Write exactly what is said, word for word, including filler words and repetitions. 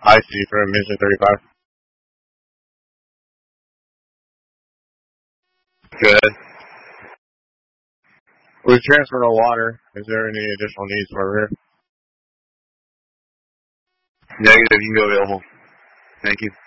I C for Mission thirty-five. Good. We've transferred our water. Is there any additional needs for here? Negative, you can go available. Thank you.